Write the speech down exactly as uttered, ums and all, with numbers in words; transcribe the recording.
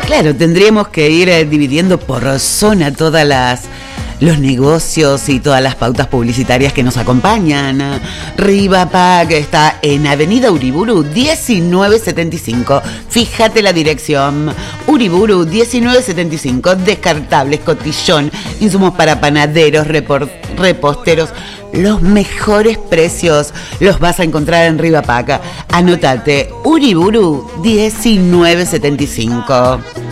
Claro, tendríamos que ir eh, dividiendo por zona todas las los negocios y todas las pautas publicitarias que nos acompañan. Rivapac está en Avenida Uriburu diecinueve setenta y cinco. Fíjate la dirección. Uriburu diecinueve setenta y cinco. Descartables, cotillón, insumos para panaderos, repor, reposteros. Los mejores precios los vas a encontrar en Rivapac. Anótate, Uriburu diecinueve setenta y cinco.